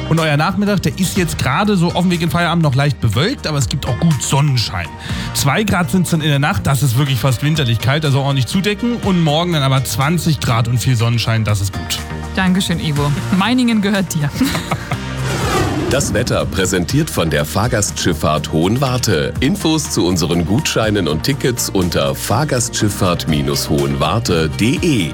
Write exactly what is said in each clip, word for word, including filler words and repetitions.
Und euer Nachmittag, der ist jetzt gerade so auf dem Weg in Feierabend noch leicht bewölkt, aber es gibt auch gut Sonnenschein. Zwei Grad sind es dann in der Nacht, das ist wirklich fast winterlich kalt, also ordentlich zudecken. Und morgen dann aber zwanzig Grad und viel Sonnenschein, das ist gut. Dankeschön, Ivo. Meiningen gehört dir. Das Wetter präsentiert von der Fahrgastschifffahrt Hohenwarte. Infos zu unseren Gutscheinen und Tickets unter fahrgastschifffahrt hohenwarte punkt de.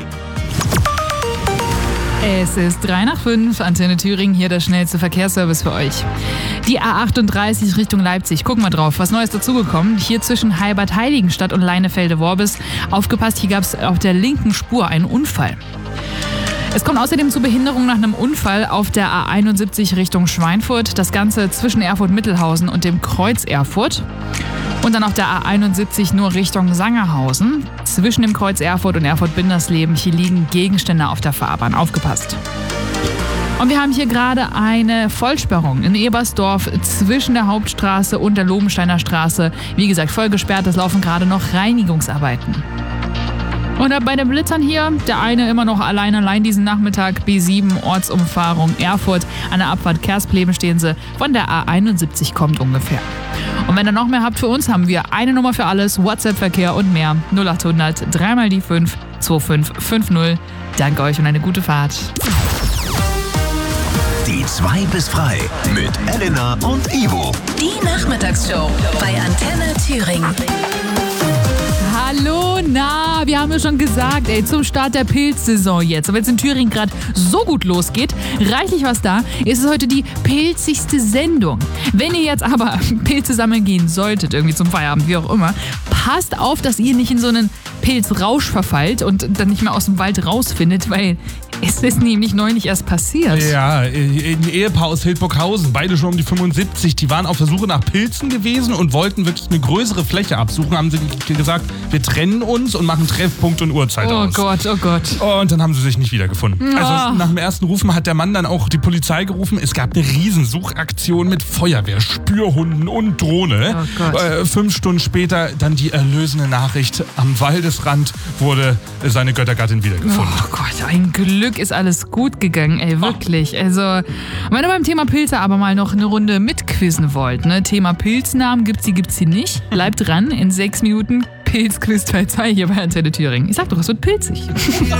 Es ist drei nach fünf, Antenne Thüringen, hier der schnellste Verkehrsservice für euch. Die A achtunddreißig Richtung Leipzig, gucken wir drauf, was Neues dazugekommen. Hier zwischen Heilbad-Heiligenstadt und Leinefelde-Worbis. Aufgepasst, hier gab es auf der linken Spur einen Unfall. Es kommt außerdem zu Behinderung nach einem Unfall auf der A einundsiebzig Richtung Schweinfurt. Das Ganze zwischen Erfurt-Mittelhausen und dem Kreuz Erfurt. Und dann auf der A einundsiebzig nur Richtung Sangerhausen. Zwischen dem Kreuz Erfurt und Erfurt-Bindersleben. Hier liegen Gegenstände auf der Fahrbahn. Aufgepasst. Und wir haben hier gerade eine Vollsperrung in Ebersdorf zwischen der Hauptstraße und der Lobensteiner Straße. Wie gesagt, voll gesperrt. Es laufen gerade noch Reinigungsarbeiten. Und bei den Blitzern hier, der eine immer noch allein allein diesen Nachmittag, B sieben, Ortsumfahrung Erfurt. An der Abfahrt Kerspleben stehen sie, von der A einundsiebzig kommt ungefähr. Und wenn ihr noch mehr habt für uns, haben wir eine Nummer für alles, WhatsApp-Verkehr und mehr. null achthundert, drei mal die fünf, zwei fünf fünf null. Danke euch und eine gute Fahrt. Die zwei bis frei mit Elena und Ivo. Die Nachmittagsshow bei Antenne Thüringen. Hallo, na, wir haben ja schon gesagt, ey, zum Start der Pilzsaison jetzt. Aber wenn es in Thüringen gerade so gut losgeht, reichlich was da, ist es heute die pilzigste Sendung. Wenn ihr jetzt aber Pilze sammeln gehen solltet, irgendwie zum Feierabend, wie auch immer, passt auf, dass ihr nicht in so einen Pilzrausch verfallt und dann nicht mehr aus dem Wald rausfindet, weil es ist nämlich neulich erst passiert. Ja, ein Ehepaar aus Hildburghausen, beide schon um die fünfundsiebzig, die waren auf der Suche nach Pilzen gewesen und wollten wirklich eine größere Fläche absuchen. Haben sie gesagt, wir trennen uns und machen Treffpunkt und Uhrzeit oh aus. Oh Gott, oh Gott. Und dann haben sie sich nicht wiedergefunden. Oh. Also nach dem ersten Rufen hat der Mann dann auch die Polizei gerufen. Es gab eine Riesensuchaktion mit Feuerwehr, Spürhunden und Drohne. Oh Gott. Äh, fünf Stunden später dann die erlösende Nachricht. Am Waldesrand wurde seine Göttergattin wiedergefunden. Oh Gott, ein Glück ist alles gut gegangen, ey, wirklich. Also, wenn ihr beim Thema Pilze aber mal noch eine Runde mitquizzen wollt, ne? Thema Pilznamen, gibt's sie, gibt's sie nicht. Bleibt dran, in sechs Minuten Pilzquiz zwei zwei hier bei Antenne Thüringen. Ich sag doch, es wird pilzig.